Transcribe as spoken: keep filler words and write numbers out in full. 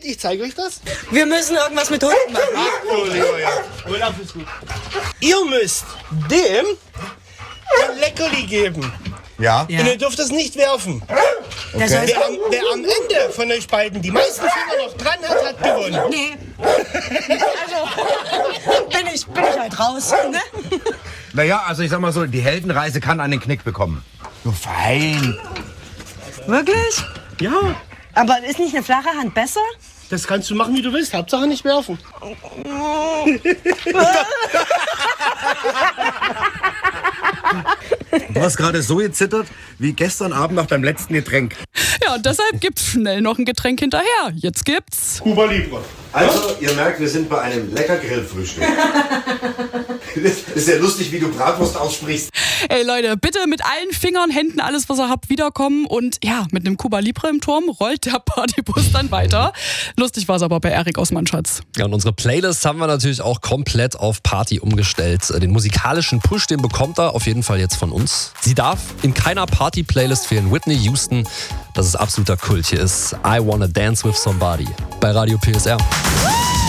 ich zeige euch das. Wir müssen irgendwas mit Hunden machen. Ach, oh, lieber, ja. Olaf ist gut. Ihr müsst dem ein Leckerli geben. Ja. Ja. Und ihr dürft es nicht werfen. Okay. Wer, am, wer am Ende von euch beiden die meisten Finger noch dran hat, hat gewonnen. Nee. Also bin ich, bin ich halt raus. Ne? Naja, also ich sag mal so, die Heldenreise kann einen Knick bekommen. Nur fein. Wirklich? Ja. Aber ist nicht eine flache Hand besser? Das kannst du machen, wie du willst. Hauptsache nicht werfen. Du hast gerade so gezittert wie gestern Abend nach deinem letzten Getränk. Ja, und deshalb gibt's schnell noch ein Getränk hinterher. Jetzt gibt's Cuba Libre. Also, ihr merkt, wir sind bei einem lecker Grillfrühstück. Das ist ja lustig, wie du Bratwurst aussprichst. Ey Leute, bitte mit allen Fingern, Händen, alles was ihr habt, wiederkommen. Und ja, mit einem Cuba Libre im Turm rollt der Partybus dann weiter. Lustig war es aber bei Erik aus Mannschatz. Ja, und unsere Playlist haben wir natürlich auch komplett auf Party umgestellt. Den musikalischen Push, den bekommt er auf jeden Fall jetzt von uns. Sie darf in keiner Party-Playlist fehlen. Whitney Houston, das ist absoluter Kult. Hier ist I Wanna Dance With Somebody bei Radio P S R.